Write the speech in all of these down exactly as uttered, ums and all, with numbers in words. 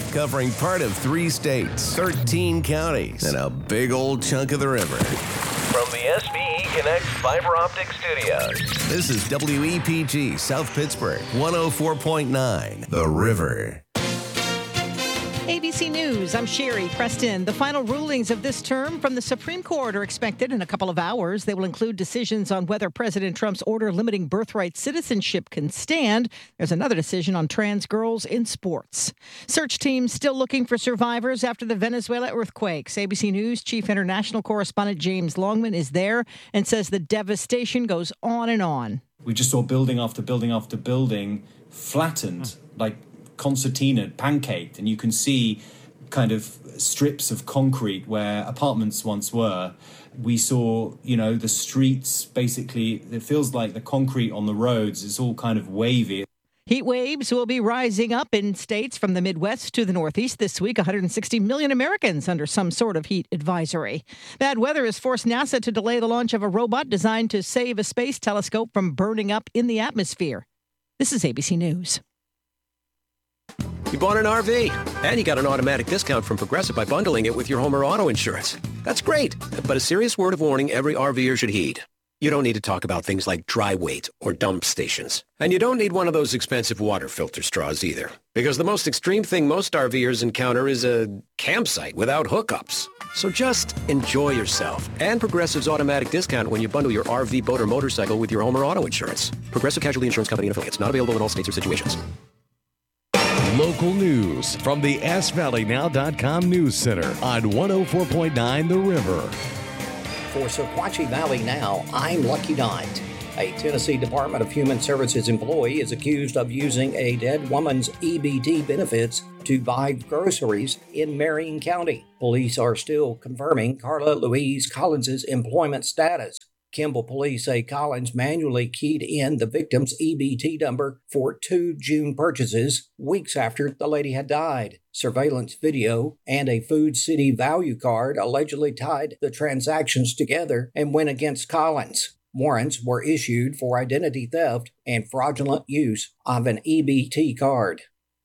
covering part of three states, thirteen counties, and a big old chunk of the river. From the S V E Connect Fiber Optic Studios, this is W E P G South Pittsburgh, one oh four point nine, The River. A B C News, I'm Sherry Preston. The final rulings of this term from the Supreme Court are expected in a couple of hours. They will include decisions on whether President Trump's order limiting birthright citizenship can stand. There's another decision on trans girls in sports. Search teams still looking for survivors after the Venezuela earthquakes. A B C News Chief International Correspondent James Longman is there and says the devastation goes on and on. We just saw building after building after building flattened, like concertina, pancaked, and you can see kind of strips of concrete where apartments once were. We saw, you know, the streets basically, it feels like the concrete on the roads is all kind of wavy. Heat waves will be rising up in states from the Midwest to the Northeast this week. one hundred sixty million Americans under some sort of heat advisory. Bad weather has forced NASA to delay the launch of a robot designed to save a space telescope from burning up in the atmosphere. This is A B C News. You bought an R V, and you got an automatic discount from Progressive by bundling it with your home or auto insurance. That's great, but a serious word of warning every RVer should heed. You don't need to talk about things like dry weight or dump stations. And you don't need one of those expensive water filter straws either, because the most extreme thing most RVers encounter is a campsite without hookups. So just enjoy yourself and Progressive's automatic discount when you bundle your R V, boat, or motorcycle with your home or auto insurance. Progressive Casualty Insurance Company and affiliates. Not available in all states or situations. Local news from the S Valley Now dot com News Center on one oh four point nine The River. For Sequatchie Valley Now, I'm Lucky Knight. A Tennessee Department of Human Services employee is accused of using a dead woman's E B T benefits to buy groceries in Marion County. Police are still confirming Carla Louise Collins' employment status. Kimball police say Collins manually keyed in the victim's E B T number for two June purchases weeks after the lady had died. Surveillance video and a Food City value card allegedly tied the transactions together and went against Collins. Warrants were issued for identity theft and fraudulent use of an E B T card.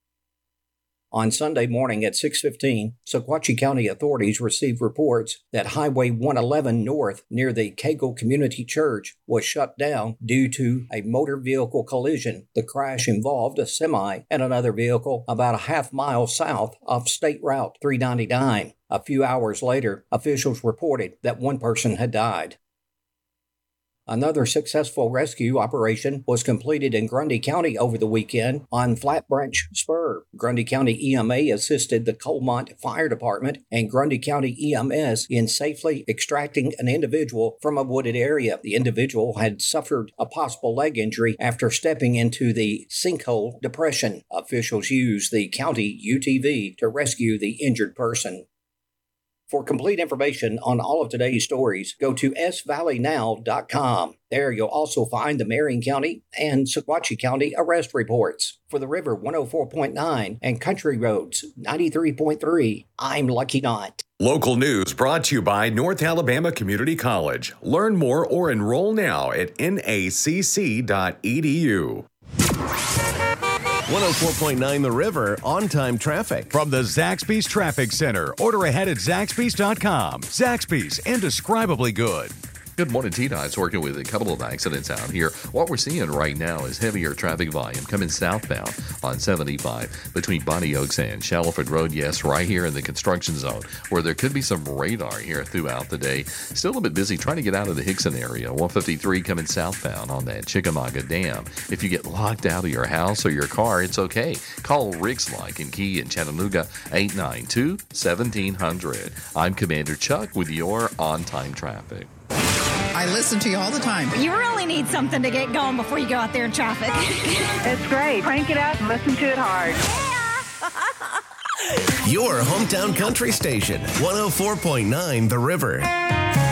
On Sunday morning at six fifteen, Sequatchie County authorities received reports that Highway one eleven North near the Cagle Community Church was shut down due to a motor vehicle collision. The crash involved a semi and another vehicle about a half mile south of State Route three ninety-nine. A few hours later, officials reported that one person had died. Another successful rescue operation was completed in Grundy County over the weekend on Flat Branch Spur. Grundy County E M A assisted the Colmont Fire Department and Grundy County E M S in safely extracting an individual from a wooded area. The individual had suffered a possible leg injury after stepping into the sinkhole depression. Officials used the county U T V to rescue the injured person. For complete information on all of today's stories, go to S Valley Now dot com. There you'll also find the Marion County and Sequatchie County arrest reports. For the River one oh four point nine and Country Roads ninety-three point three, I'm Lucky Knight. Local news brought to you by North Alabama Community College. Learn more or enroll now at N A C C dot E D U. one oh four point nine The River, on-time traffic. From the Zaxby's Traffic Center. Order ahead at Zaxby's dot com. Zaxby's, indescribably good. Good morning, T-Dot's working with a couple of accidents out here. What we're seeing right now is heavier traffic volume coming southbound on seventy-five between Bonnie Oaks and Shallowford Road. Yes, right here in the construction zone where there could be some radar here throughout the day. Still a bit busy trying to get out of the Hickson area. one fifty-three coming southbound on that Chickamauga Dam. If you get locked out of your house or your car, it's okay. Call Rick's Like and Key in Chattanooga, eight nine two, one seven hundred. I'm Commander Chuck with your on-time traffic. I listen to you all the time. You really need something to get going before you go out there in traffic. It's great. Crank it up and listen to it hard. Your hometown country station, one oh four point nine The River.